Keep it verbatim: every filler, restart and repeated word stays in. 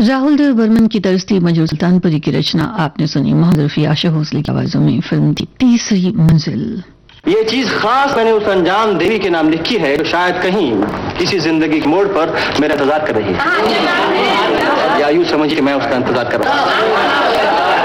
राहुल देव बर्मन की तर्ज थी मंजूर सुल्तानपुरी की रचना आपने सुनी मोहम्मद रफी आशा भोसले की आवाजों में फिल्म थी तीसरी मंजिल। ये चीज खास मैंने उस अनजान देवी के नाम लिखी है जो शायद कहीं किसी जिंदगी के मोड़ पर मेरा इंतजार कर रही है, या यूं समझिए कि मैं उसका इंतजार कर रहा हूं।